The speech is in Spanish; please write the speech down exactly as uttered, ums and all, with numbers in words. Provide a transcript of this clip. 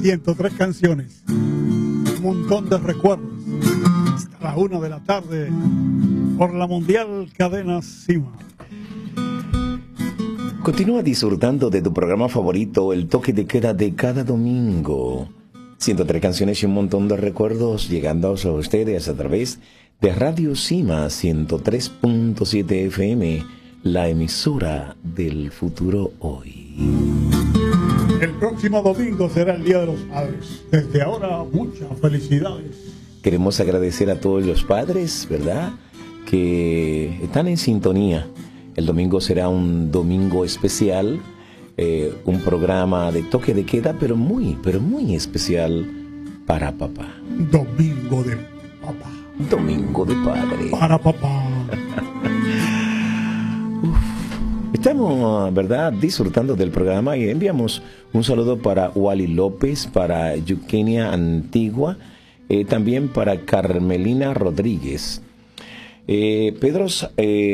ciento tres canciones, un montón de recuerdos, hasta la una de la tarde, por la Mundial Cadena Cima. Continúa disfrutando de tu programa favorito, El Toque de Queda de cada domingo. ciento tres canciones y un montón de recuerdos llegando a ustedes a través de Radio Cima ciento tres punto siete F M, la emisora del futuro hoy. El próximo domingo será el Día de los Padres. Desde ahora, muchas felicidades. Queremos agradecer a todos los padres, ¿verdad?, que están en sintonía. El domingo será un domingo especial, eh, un programa de toque de queda, pero muy, pero muy especial para papá. Domingo de papá. Domingo de padre. Para papá. Estamos, ¿verdad?, disfrutando del programa y enviamos un saludo para Wally López, para Yuquenia Antigua, eh, también para Carmelina Rodríguez. Eh, Pedro, eh,